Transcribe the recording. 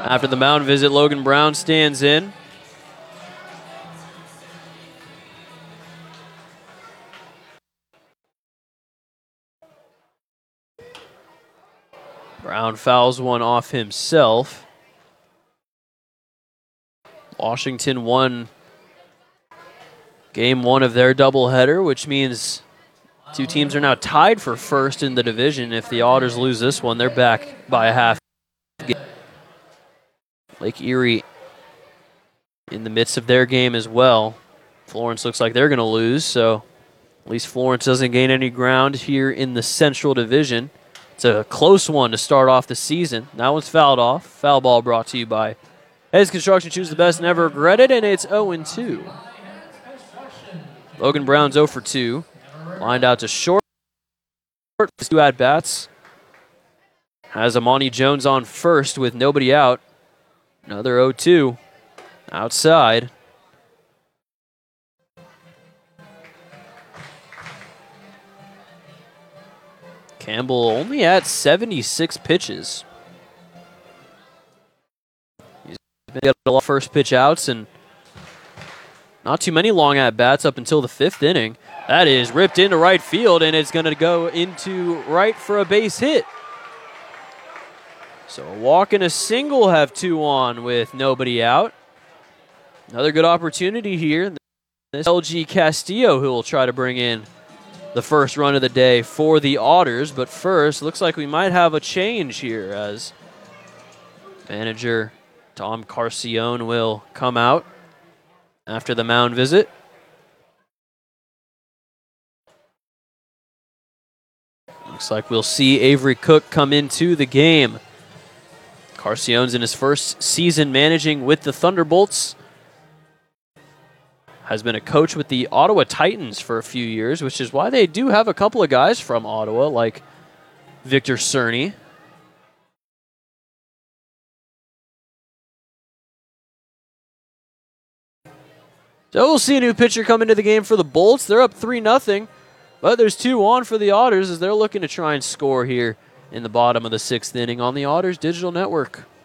After the mound visit, Logan Brown stands in. Brown fouls one off himself. Washington won game one of their doubleheader, which means two teams are now tied for first in the division. If the Otters lose this one, they're back by a half. Lake Erie in the midst of their game as well. Florence looks like they're going to lose, so at least Florence doesn't gain any ground here in the Central Division. It's a close one to start off the season. That one's fouled off. Foul ball brought to you by Heads Construction. Choose the best, never regret it, and it's 0-2. Logan Brown's 0 for 2. Lined out to short. 2 at-bats. Has Amani Jones on first with nobody out. Another 0-2. Outside. Campbell only at 76 pitches. He's got a lot of first pitch outs and not too many long at-bats up until the 5th inning. That is ripped into right field, and it's going to go into right for a base hit. So a walk and a single have 2 on with nobody out. Another good opportunity here. This LG Castillo, who will try to bring in the first run of the day for the Otters. But first, looks like we might have a change here as manager Tom Carcione will come out after the mound visit. Looks like we'll see Avery Cook come into the game. Carcione's in his first season managing with the Thunderbolts. Has been a coach with the Ottawa Titans for a few years, which is why they do have a couple of guys from Ottawa, like Victor Cerny. So we'll see a new pitcher come into the game for the Bolts. They're up 3-0, but there's 2 on for the Otters as they're looking to try and score here in the bottom of the 6th inning on the Otters Digital Network.